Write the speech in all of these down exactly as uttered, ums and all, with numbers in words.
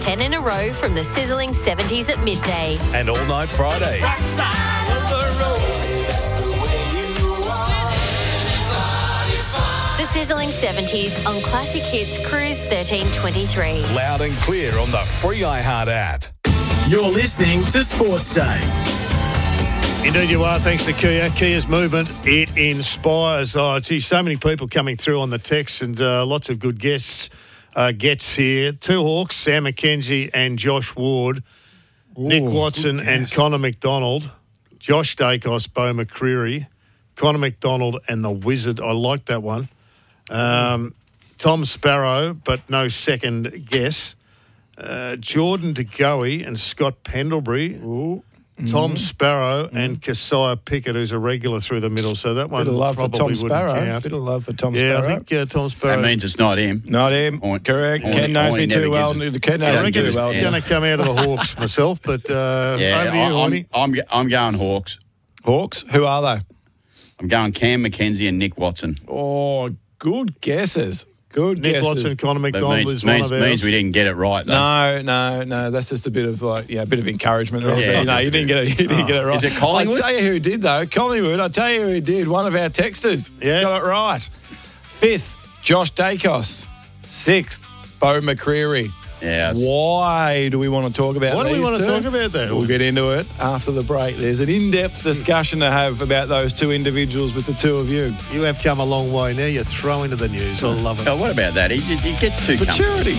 ten in a row from the sizzling seventies at midday. And all night Fridays. Right side of the road, that's the way you are. The sizzling seventies on Classic Hits Cruise thirteen twenty-three. Loud and clear on the free iHeart app. You're listening to Sports Day. Indeed you are, thanks to Kia. Kia's movement, it inspires. Oh, gee, so many people coming through on the text and uh, lots of good guests, uh, gets here. Two Hawks, Sam McKenzie and Josh Ward. Ooh, Nick Watson and Connor McDonald. Josh Dacos, Bo McCreary. Connor McDonald and the Wizard. I like that one. Um, Tom Sparrow, but no second guess. Uh, Jordan DeGoey and Scott Pendlebury. Ooh. Tom Mm. Sparrow mm. and Keziah Pickett, who's a regular through the middle. So that one Bit of love probably for Tom wouldn't Sparrow. count. Bit of love for Tom yeah, Sparrow. I think uh, Tom Sparrow. That means it's not him. Not him. Or, Correct. or, Ken knows or me too well. Us, Ken I knows me reckon too it's well. going to come out of the Hawks myself, but uh, yeah, over to you, I, Horny. I'm, I'm, I'm going Hawks. Hawks? Who are they? I'm going Cam McKenzie and Nick Watson. Oh, good guesses. Good Nick guesses. Watson, Connor McDonald means, is means, one of ours. means we didn't get it right, though. No, no, no. That's just a bit of like, yeah, a bit of encouragement. There. Yeah, you know, just you a didn't bit. get it. You didn't Oh. get it right. Is it Collingwood? I'll tell you who did though. Collingwood. I'll tell you who did. One of our texters Yeah. got it right. Fifth, Josh Dacos. Sixth, Bo McCreary. Yes. Why do we want to talk about Why do these we want to two? talk about that? We'll get into it after the break. There's an in-depth discussion to have about those two individuals with the two of you. You have come a long way. Now you're throwing to the news. I love it. Oh, what about that? He, he gets too comfortable. Maturity.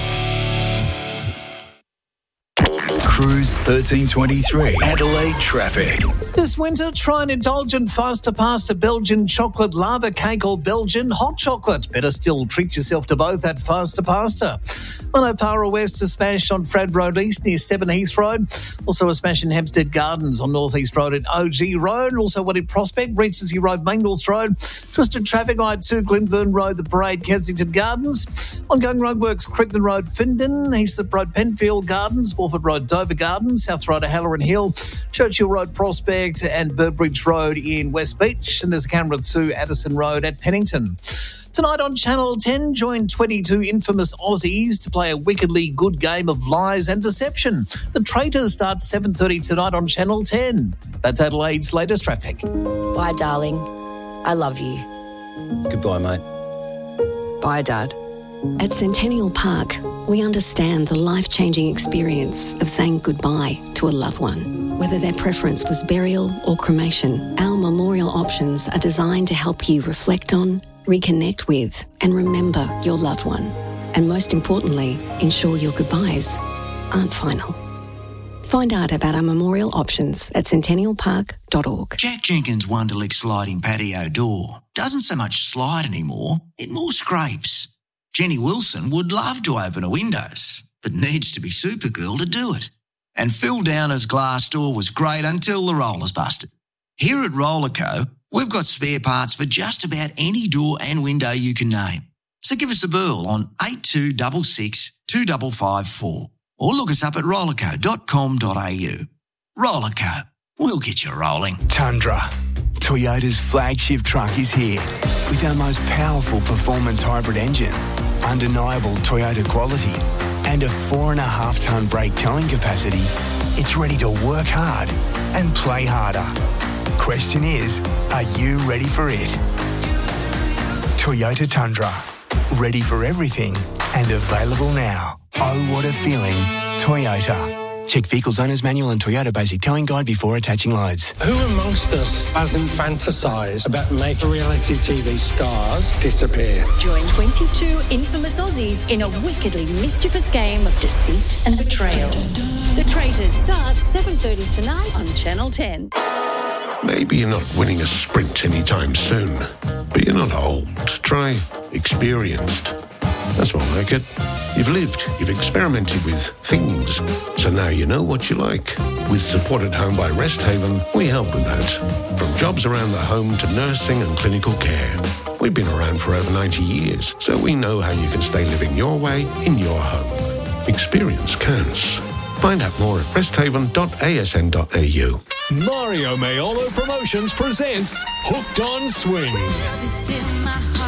Cruise thirteen twenty-three. Adelaide traffic. This winter, try an indulgent faster pasta Belgian chocolate lava cake or Belgian hot chocolate. Better still, treat yourself to both at Faster Pasta. Monopara West, a smash on Frad Road East near Stebbin Heath Road. Also a smash in Hampstead Gardens on North East Road at O G Road. Also one in Prospect, Regency Road, Main North Road. Twisted traffic light two, Glenburn Road, The Parade, Kensington Gardens. Ongoing roadworks, Crichton Road, Findon. Heathslip Road, Penfield Gardens. Wolford Road, Dover Gardens. South Road, Halloran Hill. Churchill Road, Prospect. And Burbridge Road in West Beach. And there's a camera to Addison Road at Pennington. Tonight on Channel ten, join twenty-two infamous Aussies to play a wickedly good game of lies and deception. The Traitors starts seven thirty tonight on Channel ten. That's Adelaide's latest traffic. Bye, darling. I love you. Goodbye, mate. Bye, Dad. At Centennial Park, we understand the life-changing experience of saying goodbye to a loved one. Whether their preference was burial or cremation, our memorial options are designed to help you reflect on, reconnect with, and remember your loved one. And most importantly, ensure your goodbyes aren't final. Find out about our memorial options at centennial park dot org. Jack Jenkins' Wonderlick sliding patio door doesn't so much slide anymore, it more scrapes. Jenny Wilson would love to open her windows, but needs to be Supergirl to do it. And Phil Downer's glass door was great until the rollers busted. Here at Rollerco, we've got spare parts for just about any door and window you can name. So give us a burl on eight two six six, two five five four or look us up at rollerco dot com dot a u. Rollerco, we'll get you rolling. Tundra, Toyota's flagship truck, is here with our most powerful performance hybrid engine, undeniable Toyota quality, and a four and a half tonne brake towing capacity. It's ready to work hard and play harder. Question is, are you ready for it? Toyota Tundra, ready for everything and available now. Oh, what a feeling. Toyota. Check Vehicles Owner's Manual and Toyota Basic Towing Guide before attaching loads. Who amongst us hasn't fantasised about making reality T V stars disappear? Join twenty-two infamous Aussies in a wickedly mischievous game of deceit and betrayal. The Traitors starts seven thirty tonight on Channel ten. Maybe you're not winning a sprint anytime soon, but you're not old. Try experienced. That's more like it. You've lived, you've experimented with things, so now you know what you like. With support at home by Rest Haven, we help with that. From jobs around the home to nursing and clinical care. We've been around for over ninety years, so we know how you can stay living your way in your home. Experience counts. Find out more at rest haven dot a s n dot a u. Mario Maiolo Promotions presents Hooked on Swing.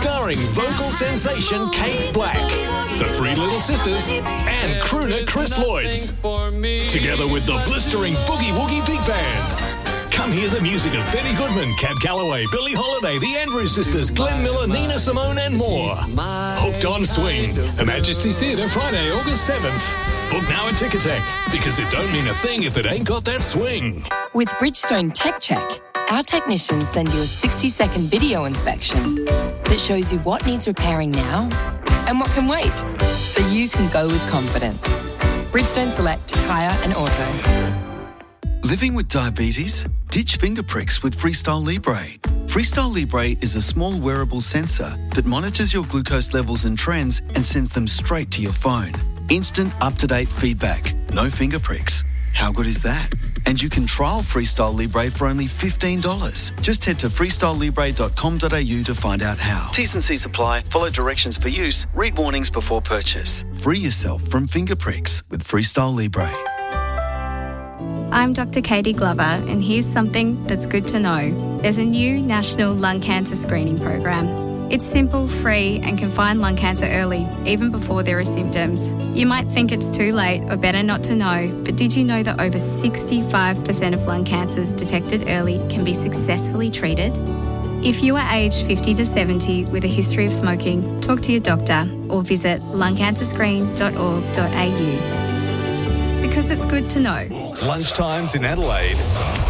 starring vocal sensation Kate Black, the Three Little Sisters, and crooner Chris Lloyds, together with the blistering Boogie Woogie Big Band. Come hear the music of Benny Goodman, Cab Calloway, Billie Holiday, the Andrews Sisters, Glenn Miller, Nina Simone and more. Hooked on Swing, Her Majesty's Theatre, Friday, August seventh. Book now at Ticketek, because it don't mean a thing if it ain't got that swing. With Bridgestone Tech Check, our technicians send you a sixty-second video inspection that shows you what needs repairing now and what can wait, so you can go with confidence. Bridgestone Select Tyre and Auto. Living with diabetes? Ditch finger pricks with Freestyle Libre. Freestyle Libre is a small wearable sensor that monitors your glucose levels and trends and sends them straight to your phone. Instant, up-to-date feedback. No finger pricks. How good is that? And you can trial Freestyle Libre for only fifteen dollars. Just head to freestyle libre dot com dot a u to find out how. T's and C's apply. Follow directions for use. Read warnings before purchase. Free yourself from finger pricks with Freestyle Libre. I'm Doctor Katie Glover, and here's something that's good to know. There's a new national lung cancer screening program. It's simple, free, and can find lung cancer early, even before there are symptoms. You might think it's too late or better not to know, but did you know that over sixty-five percent of lung cancers detected early can be successfully treated? If you are aged fifty to seventy with a history of smoking, talk to your doctor or visit lung cancer screen dot org dot a u. Because it's good to know. Lunchtimes in Adelaide,